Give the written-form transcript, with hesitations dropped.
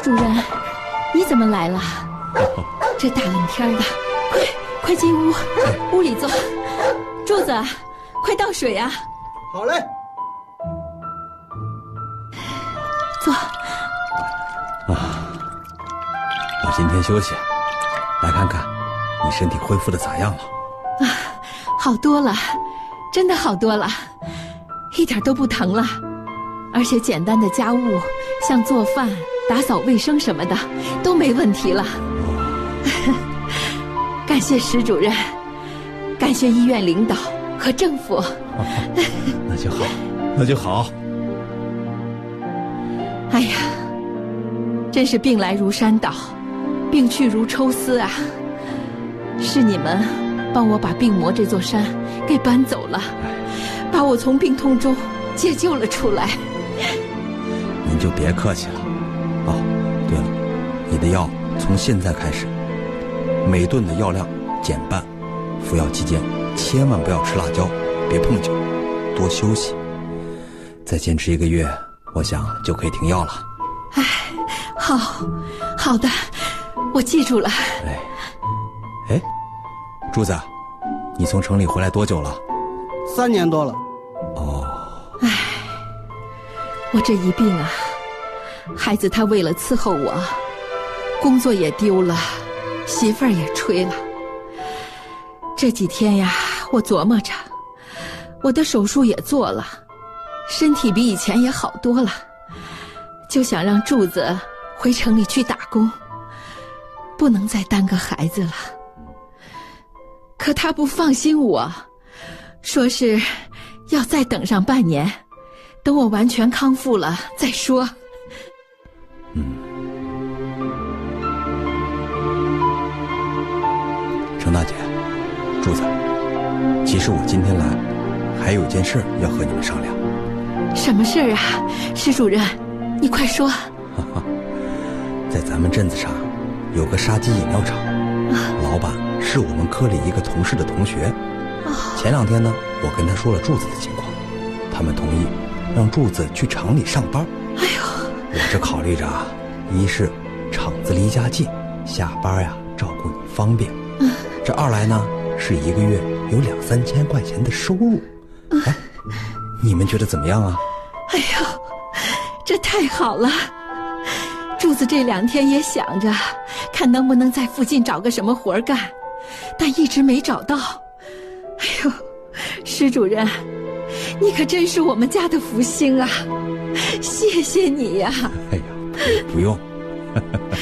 主人，你怎么来了？这大冷天的，快进屋，屋里坐。柱子，快倒水啊！ 好嘞。 坐。 我今天休息，来看看你身体恢复的咋样了？ 好多了，真的好多了，一点都不疼了。而且简单的家务，像做饭、打扫卫生什么的，都没问题了。感谢石主任，感谢医院领导和政府。 那就好，那就好。 哎呀，真是病来如山倒，病去如抽丝啊！是你们帮我把病魔这座山给搬走了，把我从病痛中解救了出来。 您就别客气了。哦，对了，你的药从现在开始，每顿的药量减半，服药期间千万不要吃辣椒，别碰酒，多休息。再坚持1个月，我想就可以停药了。 哎，好的，我记住了。 哎，柱子，你从城里回来多久了 ？3年多了。 哦。 哎，我这一病啊，孩子他为了伺候我，工作也丢了，媳妇儿也吹了。这几天呀，我琢磨着，我的手术也做了，身体比以前也好多了，就想让柱子回城里去打工，不能再耽搁孩子了。可他不放心我，说是要再等上半年，等我完全康复了再说。 程大姐，柱子，其实我今天来还有一件事要和你们商量。 什么事啊，石主任，你快说。 在咱们镇子上有个沙鸡饮料厂，老板是我们科里一个同事的同学。前2天呢，我跟他说了柱子的情况，他们同意让柱子去厂里上班。 哎呦， 我这考虑着啊，一是厂子离家近，下班呀照顾你方便，这2来呢是1个月有2-3千块钱的收入。哎，你们觉得怎么样啊？ 哎呦，这太好了！柱子这2天也想着看能不能在附近找个什么活干，但一直没找到。哎呦，石主任，你可真是我们家的福星啊！谢谢你呀！ 哎呀，不用。